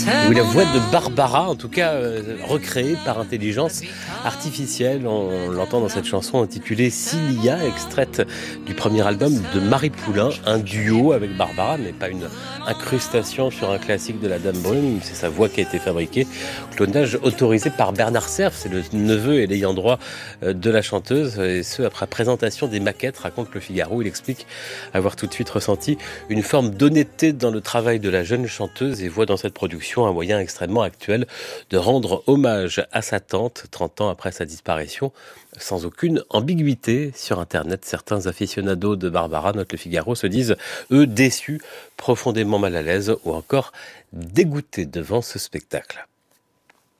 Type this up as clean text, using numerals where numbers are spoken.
Oui, la voix de Barbara, en tout cas recréée par intelligence artificielle. On l'entend dans cette chanson intitulée Cilia, extraite du premier album de Marie Poulain, un duo avec Barbara, mais pas une incrustation sur un classique de la Dame Brune. C'est sa voix qui a été fabriquée. Clonage autorisé par Bernard Cerf, c'est le neveu et l'ayant droit de la chanteuse, et ce après présentation des maquettes, raconte Le Figaro. Il explique avoir tout de suite ressenti une forme d'honnêteté dans le travail de la jeune chanteuse et voit dans cette production un moyen extrêmement actuel de rendre hommage à sa tante 30 ans après sa disparition, sans aucune ambiguïté. Sur Internet, certains aficionados de Barbara, note Le Figaro, se disent, eux, déçus, profondément mal à l'aise ou encore dégoûtés devant ce spectacle.